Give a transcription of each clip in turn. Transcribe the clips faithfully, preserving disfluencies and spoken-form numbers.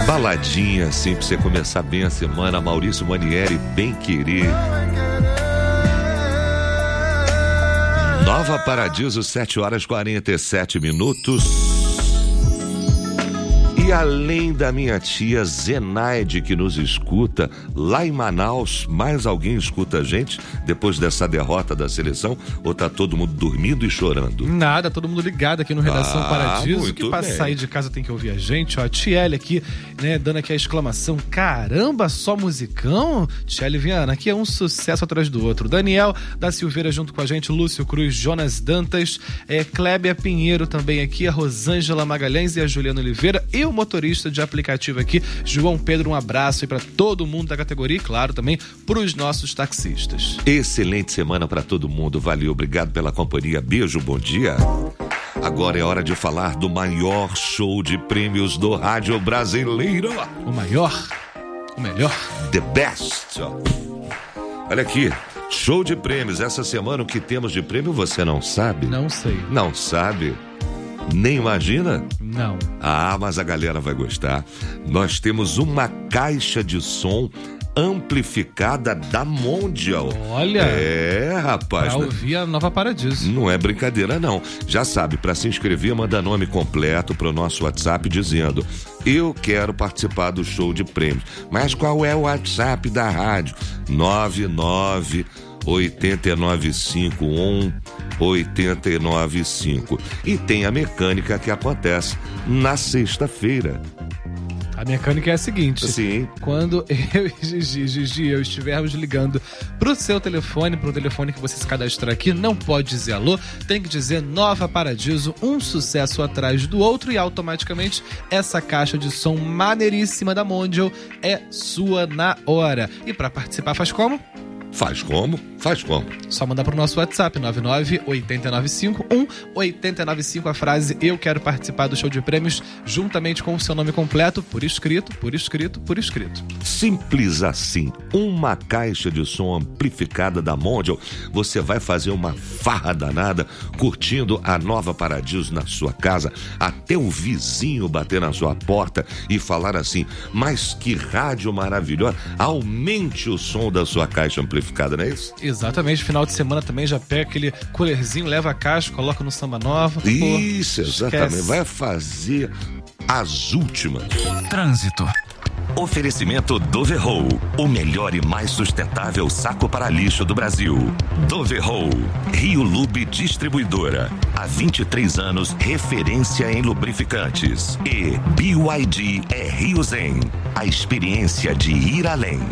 baladinha assim pra você começar bem a semana. Maurício Manieri, Bem Querer. Nova Paradiso, sete horas e quarenta e sete minutos. E além da minha tia Zenaide, que nos escuta lá em Manaus, mais alguém escuta a gente depois dessa derrota da seleção? Ou tá todo mundo dormindo e chorando? Nada, todo mundo ligado aqui no Redação ah, Paradiso, que pra sair de casa tem que ouvir a gente, ó. Tiele aqui, né, dando aqui a exclamação, caramba, só musicão? Tiele Viana, aqui é um sucesso atrás do outro. Daniel da Silveira junto com a gente, Lúcio Cruz, Jonas Dantas, é, Clébia Pinheiro também aqui, a Rosângela Magalhães e a Juliana Oliveira, e o motorista de aplicativo aqui, João Pedro, um abraço aí pra todo mundo da categoria e, claro, também pros nossos taxistas. Excelente semana pra todo mundo, valeu, obrigado pela companhia, beijo, bom dia. Agora é hora de falar do maior show de prêmios do rádio brasileiro. O maior, o melhor, the best. Olha aqui, show de prêmios, essa semana o que temos de prêmio você não sabe? Não sei. Não sabe? Nem imagina? Não. Ah, mas a galera vai gostar. Nós temos uma caixa de som amplificada da Mondial. Olha. É, rapaz. Pra ouvir a Nova Paradiso. Não é brincadeira, não. Já sabe, para se inscrever, manda nome completo pro nosso WhatsApp dizendo: eu quero participar do show de prêmios. Mas qual é o WhatsApp da rádio? nove nove oito nove cinco um oito nove cinco. E tem a mecânica que acontece na sexta-feira. A mecânica é a seguinte: sim. Quando eu e Gigi, Gigi e eu estivermos ligando pro seu telefone, pro telefone que você se cadastrar aqui, não pode dizer alô, tem que dizer Nova Paradiso, um sucesso atrás do outro, e automaticamente essa caixa de som maneiríssima da Mondial é sua na hora. E para participar faz como? Faz como? Faz como? Só mandar pro nosso WhatsApp, nove nove oito nove cinco um oito nove cinco, a frase eu quero participar do show de prêmios, juntamente com o seu nome completo, por escrito, por escrito, por escrito. Simples assim, uma caixa de som amplificada da Mondial, você vai fazer uma farra danada, curtindo a Nova Paradiso na sua casa, até o vizinho bater na sua porta e falar assim: mas que rádio maravilhosa, aumente o som da sua caixa amplificada, não é isso? Exatamente, final de semana também já pega aquele coolerzinho, leva a caixa, coloca no Samba Nova. Isso, pô, exatamente, esquece. Vai fazer as últimas. Trânsito. Oferecimento Doverroll, o melhor e mais sustentável saco para lixo do Brasil. Doverroll, Rio Lube Distribuidora, há vinte e três anos referência em lubrificantes. E B Y D é Rio Zen, a experiência de ir além.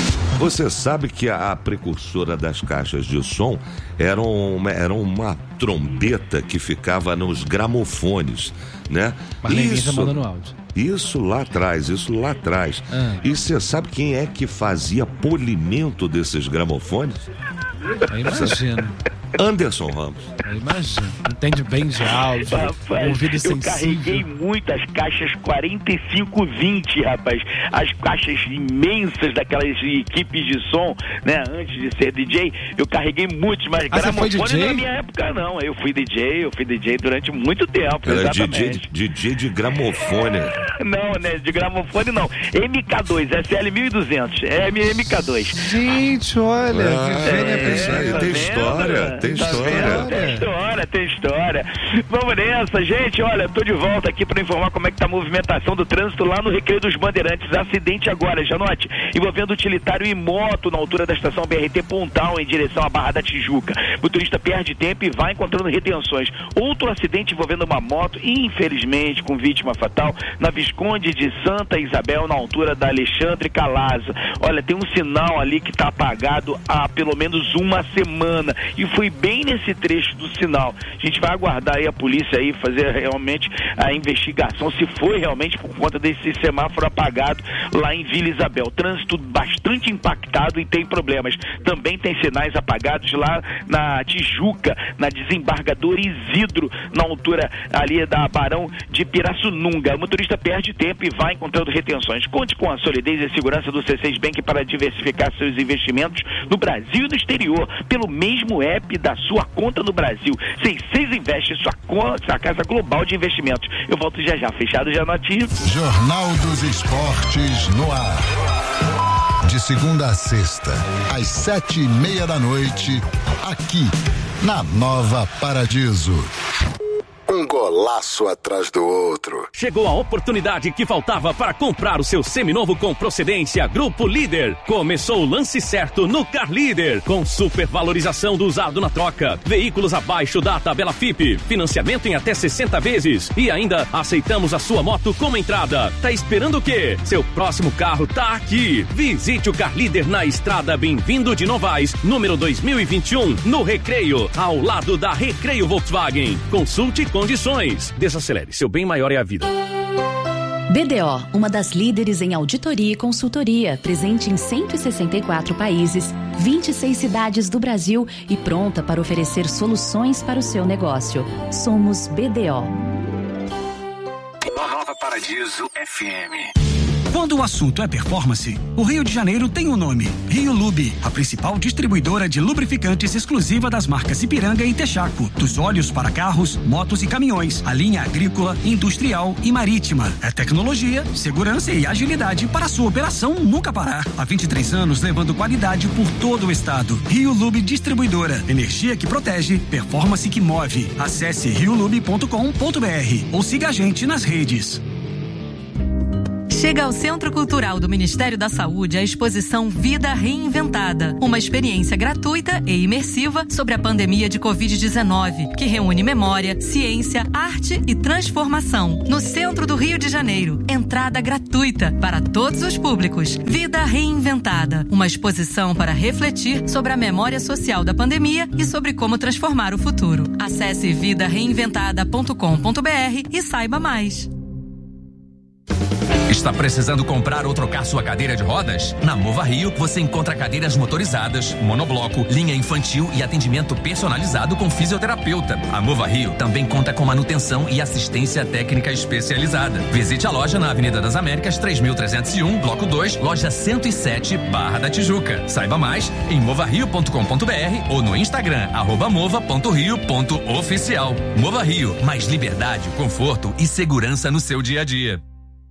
Você sabe que a, a precursora das caixas de som era uma, era uma trombeta que ficava nos gramofones, né? Marlene Isso, tá mandando áudio. Isso lá atrás, isso lá atrás. Ah. E você sabe quem é que fazia polimento desses gramofones? Eu imagino. Anderson Ramos. Eu imagino. Entende bem de áudio, rapaz, ouvido eu sensível. carreguei muitas caixas quarenta e cinco vinte, rapaz. As caixas imensas daquelas equipes de som, né? Antes de ser D J, eu carreguei muitos, mas ah, gramofone você foi D J? na minha época não. Eu fui D J, eu fui D J durante muito tempo. Era exatamente. D J, D J de gramofone. Não, né? De gramofone não. M K dois, S L mil e duzentos. É M K dois. Gente, olha, Ah, vivendo e é, isso aí, aprendendo. tem história, tem Tá história. vendo? Tem história, tem história. Vamos nessa, gente. Olha, tô de volta aqui para informar como é que tá a movimentação do trânsito lá no Recreio dos Bandeirantes. Acidente agora, Janote, envolvendo utilitário e moto na altura da estação B R T Pontal, em direção à Barra da Tijuca. O motorista perde tempo e vai encontrando retenções. Outro acidente envolvendo uma moto, infelizmente com vítima fatal, na Visconde de Santa Isabel, na altura da Alexandre Calaza. Olha, tem um sinal ali que tá apagado há pelo menos uma semana e foi bem nesse trecho do sinal. A gente vai aguardar aí a polícia aí fazer realmente a investigação se foi realmente por conta desse semáforo apagado lá em Vila Isabel. Trânsito bastante impactado e tem problemas. Também tem sinais apagados lá na Tijuca, na desembargadora Isidro, na altura ali da Barão de Pirassununga. O motorista perde tempo e vai encontrando retenções. Conte com a solidez e segurança do C seis Bank para diversificar seus investimentos no Brasil e no exterior, pelo mesmo app da sua conta no Brasil. C seis Investe, sua, conta, sua casa global de investimentos. Eu volto já já. Fechado, Janotinho? Jornal dos Esportes no ar. De segunda a sexta, às sete e meia da noite, aqui na Nova Paradiso. Um golaço atrás do outro. Chegou a oportunidade que faltava para comprar o seu seminovo com procedência Grupo Líder. Começou o lance certo no Car Líder, com supervalorização do usado na troca, veículos abaixo da tabela F I P, financiamento em até sessenta vezes e ainda aceitamos a sua moto como entrada. Tá esperando o quê? Seu próximo carro tá aqui. Visite o Car Líder na estrada Bem-vindo de Novaes, número dois mil e vinte e um, no Recreio, ao lado da Recreio Volkswagen. Consulte condições. Desacelere, seu bem maior é a vida. B D O, uma das líderes em auditoria e consultoria, presente em cento e sessenta e quatro países, vinte e seis cidades do Brasil e pronta para oferecer soluções para o seu negócio. Somos B D O. Nova Paradiso F M. Quando o assunto é performance, o Rio de Janeiro tem um nome: Rio Lube, a principal distribuidora de lubrificantes exclusiva das marcas Ipiranga e Texaco, dos óleos para carros, motos e caminhões, a linha agrícola, industrial e marítima. É tecnologia, segurança e agilidade para a sua operação nunca parar. Há vinte e três anos levando qualidade por todo o estado. Rio Lube Distribuidora, energia que protege, performance que move. Acesse rio lube ponto com ponto b r ou siga a gente nas redes. Chega ao Centro Cultural do Ministério da Saúde a exposição Vida Reinventada, uma experiência gratuita e imersiva sobre a pandemia de covid dezenove, que reúne memória, ciência, arte e transformação. No centro do Rio de Janeiro, entrada gratuita para todos os públicos. Vida Reinventada, uma exposição para refletir sobre a memória social da pandemia e sobre como transformar o futuro. Acesse vida reinventada ponto com ponto b r e saiba mais. Está precisando comprar ou trocar sua cadeira de rodas? Na Mova Rio, você encontra cadeiras motorizadas, monobloco, linha infantil e atendimento personalizado com fisioterapeuta. A Mova Rio também conta com manutenção e assistência técnica especializada. Visite a loja na Avenida das Américas, três mil trezentos e um, Bloco dois, loja cento e sete, Barra da Tijuca. Saiba mais em mova rio ponto com ponto b r ou no Instagram, arroba mova ponto rio ponto oficial. Mova Rio, mais liberdade, conforto e segurança no seu dia a dia.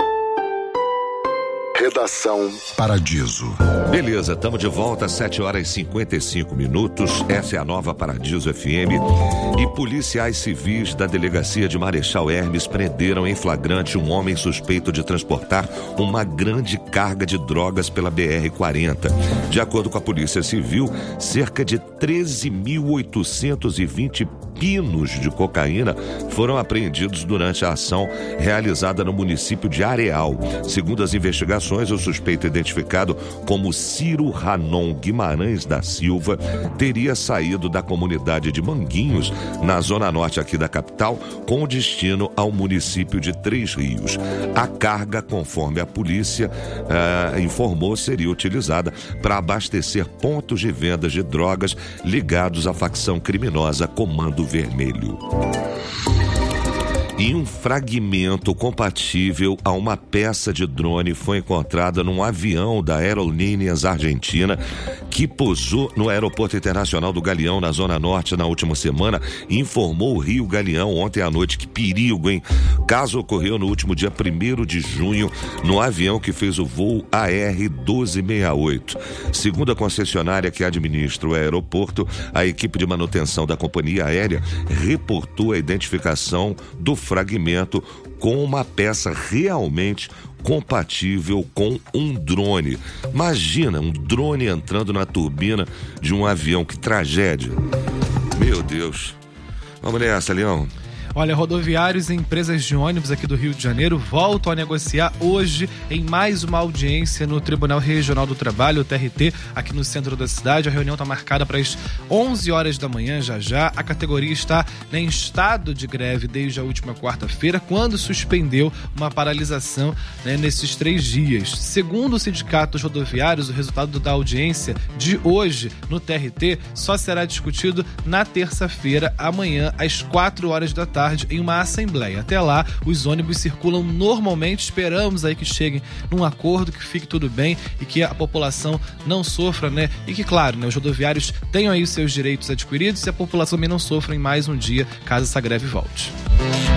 Redação Paradiso. Beleza, estamos de volta às sete horas e cinquenta e cinco minutos. Essa é a Nova Paradiso F M. E policiais civis da delegacia de Marechal Hermes prenderam em flagrante um homem suspeito de transportar uma grande carga de drogas pela B R quarenta. De acordo com a Polícia Civil, cerca de treze mil oitocentos e vinte pinos de cocaína foram apreendidos durante a ação realizada no município de Areal. Segundo as investigações, o suspeito identificado como Ciro Ranon Guimarães da Silva teria saído da comunidade de Manguinhos, na zona norte aqui da capital, com destino ao município de Três Rios. A carga, conforme a polícia uh, informou, seria utilizada para abastecer pontos de vendas de drogas ligados à facção criminosa Comando Vermelho. E um fragmento compatível a uma peça de drone foi encontrada num avião da Aerolíneas Argentina que pousou no Aeroporto Internacional do Galeão, na Zona Norte, na última semana, informou o Rio Galeão ontem à noite. Que perigo, hein? O caso ocorreu no último dia primeiro de junho, no avião que fez o voo A R doze sessenta e oito. Segundo a concessionária que administra o aeroporto, a equipe de manutenção da companhia aérea reportou a identificação do fragmento com uma peça realmente compatível com um drone. Imagina um drone entrando na turbina de um avião, que tragédia. Meu Deus. Vamos nessa, Leão. Olha, rodoviários e empresas de ônibus aqui do Rio de Janeiro voltam a negociar hoje em mais uma audiência no Tribunal Regional do Trabalho, o T R T, aqui no centro da cidade. A reunião está marcada para as onze horas da manhã, já já. A categoria está em estado de greve desde a última quarta-feira, quando suspendeu uma paralisação, né, nesses três dias. Segundo o Sindicato dos Rodoviários, o resultado da audiência de hoje no T R T só será discutido na terça-feira, amanhã, às quatro horas da tarde. tarde em uma assembleia. Até lá, os ônibus circulam normalmente. Esperamos aí que cheguem num acordo, que fique tudo bem e que a população não sofra, né? E que, claro, né, os rodoviários tenham aí os seus direitos adquiridos e a população também não sofra em mais um dia, caso essa greve volte.